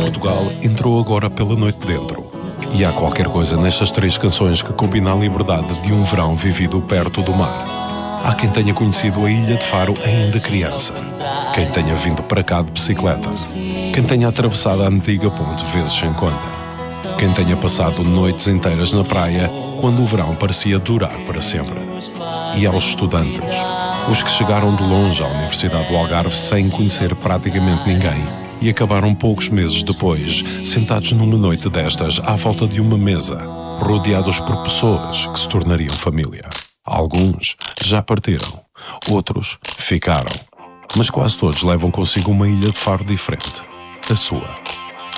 Portugal entrou agora pela noite dentro. E há qualquer coisa nestas 3 canções que combina a liberdade de um verão vivido perto do mar. Há quem tenha conhecido a Ilha de Faro ainda criança, quem tenha vindo para cá de bicicleta, quem tenha atravessado a antiga ponte vezes sem conta, quem tenha passado noites inteiras na praia quando o verão parecia durar para sempre. E aos estudantes, os que chegaram de longe à Universidade do Algarve sem conhecer praticamente ninguém e acabaram poucos meses depois, sentados numa noite destas à volta de uma mesa, rodeados por pessoas que se tornariam família. Alguns já partiram, outros ficaram, mas quase todos levam consigo uma ilha de Faro diferente, a sua.